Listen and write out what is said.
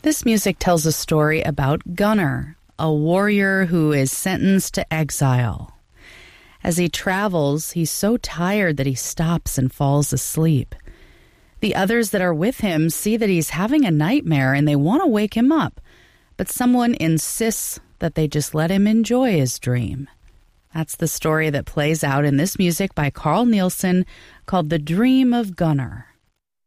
This music tells a story about Gunnar, a warrior who is sentenced to exile. As he travels, he's so tired that he stops and falls asleep. The others that are with him see that he's having a nightmare and they want to wake him up, but someone insists that they just let him enjoy his dream. That's the story that plays out in this music by Carl Nielsen called The Dream of Gunnar.